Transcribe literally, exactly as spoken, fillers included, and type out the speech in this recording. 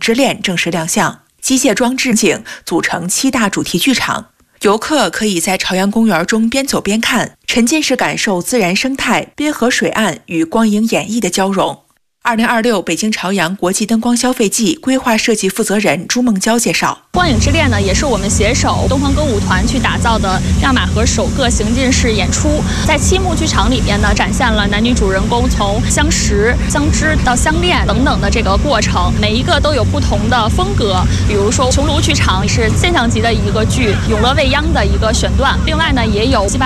之恋》正式亮相，机械装置景组成七大主题剧场。游客可以在朝阳公园中边走边看，沉浸式感受自然生态、滨河水岸与光影演绎的交融。二零二六北京朝阳国际灯光消费季规划设计负责人朱梦娇介绍， 光影之恋呢，也是我们携手东方歌舞团去打造的亮马河首个行进式演出。在七幕剧场里面呢，展现了男女主人公从相识、相知到相恋等等的这个过程，每一个都有不同的风格。比如说，穹庐剧场是现象级的一个剧，永乐未央的一个选段。另外呢，也有